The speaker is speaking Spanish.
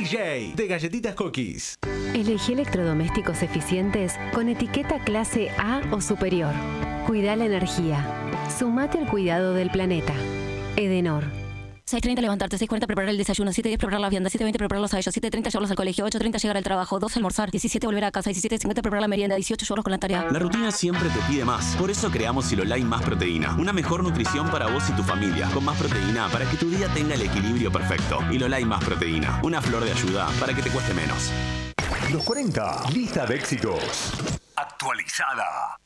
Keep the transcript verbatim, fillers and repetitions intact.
J de Galletitas Cookies. Elegí electrodomésticos eficientes con etiqueta clase A o superior. Cuida la energía. Sumate al cuidado del planeta. Edenor. seis treinta levantarte, seis cuarenta preparar el desayuno, siete diez preparar las viandas, siete veinte prepararlos a ellos, siete treinta llevarlos al colegio, ocho treinta llegar al trabajo, doce almorzar, diecisiete volver a casa, diecisiete cincuenta preparar la merienda, dieciocho llevarlos con la tarea. La rutina siempre te pide más. Por eso creamos Silolai Más Proteína. Una mejor nutrición para vos y tu familia. Con más proteína para que tu día tenga el equilibrio perfecto. Silolai Más Proteína. Una flor de ayuda para que te cueste menos. Los cuarenta. Lista de éxitos. Actualizada.